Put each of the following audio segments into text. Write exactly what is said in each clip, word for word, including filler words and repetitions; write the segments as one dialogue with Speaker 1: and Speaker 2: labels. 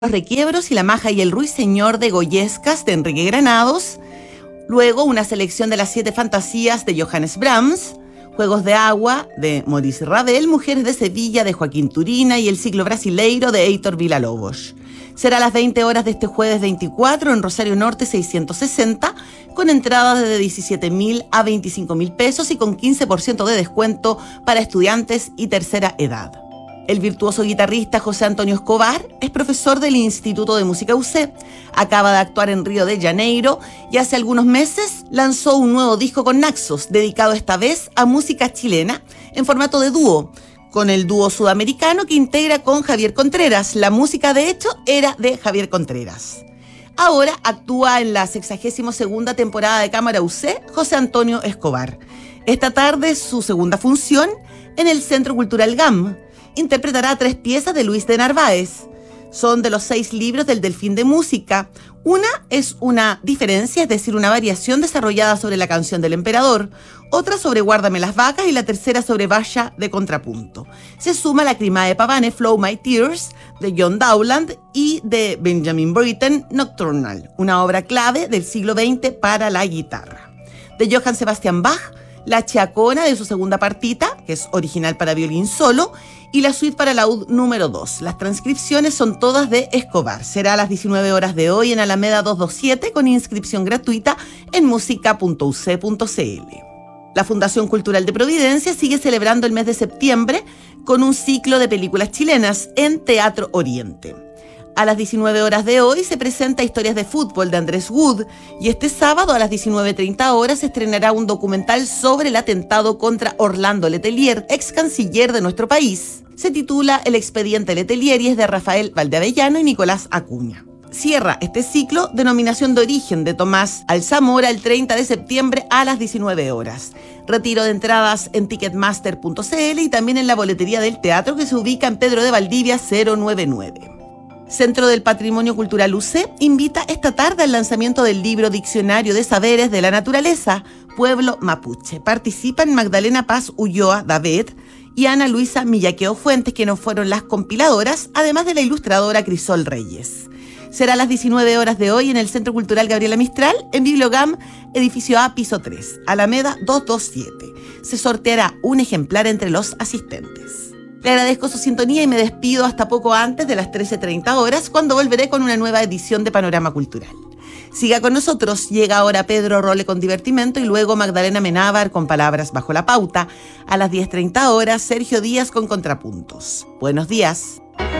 Speaker 1: Los Requiebros y La Maja y el Ruiseñor de Goyescas de Enrique Granados. Luego una selección de las siete fantasías de Johannes Brahms, Juegos de Agua de Maurice Ravel, Mujeres de Sevilla de Joaquín Turina y El Ciclo Brasileiro de Heitor Villa-Lobos. Será a las veinte horas de este jueves veinticuatro en Rosario Norte seiscientos sesenta, con entradas de diecisiete mil a veinticinco mil pesos y con quince por ciento de descuento para estudiantes y tercera edad. El virtuoso guitarrista José Antonio Escobar es profesor del Instituto de Música U C. Acaba de actuar en Río de Janeiro y hace algunos meses lanzó un nuevo disco con Naxos, dedicado esta vez a música chilena en formato de dúo, con el dúo sudamericano que integra con Javier Contreras. La música, de hecho, era de Javier Contreras. Ahora actúa en la sexagésima segunda temporada de Cámara U C José Antonio Escobar. Esta tarde su segunda función en el Centro Cultural G A M. Interpretará tres piezas de Luis de Narváez. Son de los seis libros del Delfín de Música. Una es una diferencia, es decir, una variación desarrollada sobre la canción del emperador, otra sobre Guárdame las vacas y la tercera sobre Valla de contrapunto. Se suma la Crimae Pavane, Flow My Tears, de John Dowland, y de Benjamin Britten, Nocturnal, una obra clave del siglo veinte para la guitarra. De Johann Sebastian Bach, la Chacona de su segunda partita, que es original para violín solo, y la suite para laúd número dos. Las transcripciones son todas de Escobar. Será a las diecinueve horas de hoy en Alameda doscientos veintisiete con inscripción gratuita en música punto u ce punto ce ele. La Fundación Cultural de Providencia sigue celebrando el mes de septiembre con un ciclo de películas chilenas en Teatro Oriente. A las diecinueve horas de hoy se presenta Historias de Fútbol de Andrés Wood y este sábado a las diecinueve treinta horas se estrenará un documental sobre el atentado contra Orlando Letelier, ex canciller de nuestro país. Se titula El expediente Letelier y es de Rafael Valdeavellano y Nicolás Acuña. Cierra este ciclo Denominación de Origen de Tomás Alzamora el treinta de septiembre a las diecinueve horas. Retiro de entradas en ticketmaster punto ce ele y también en la boletería del teatro que se ubica en Pedro de Valdivia cero noventa y nueve. Centro del Patrimonio Cultural U C invita esta tarde al lanzamiento del libro Diccionario de Saberes de la Naturaleza, Pueblo Mapuche. Participan Magdalena Paz Ulloa David y Ana Luisa Millaqueo Fuentes, quienes fueron las compiladoras, además de la ilustradora Crisol Reyes. Será a las diecinueve horas de hoy en el Centro Cultural Gabriela Mistral, en Bibliogam, edificio A, piso tres, Alameda doscientos veintisiete. Se sorteará un ejemplar entre los asistentes. Le agradezco su sintonía y me despido hasta poco antes de las trece treinta horas, cuando volveré con una nueva edición de Panorama Cultural. Siga con nosotros, llega ahora Pedro Role con Divertimento y luego Magdalena Menábar con Palabras Bajo la Pauta. A las diez treinta horas, Sergio Díaz con Contrapuntos. Buenos días.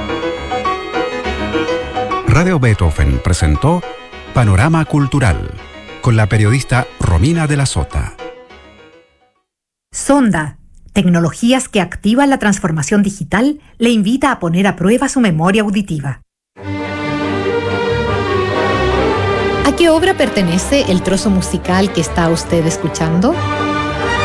Speaker 2: Radio Beethoven presentó Panorama Cultural con la periodista Romina de la Sota.
Speaker 3: Sonda, tecnologías que activan la transformación digital, le invita a poner a prueba su memoria auditiva.
Speaker 4: ¿A qué obra pertenece el trozo musical que está usted escuchando?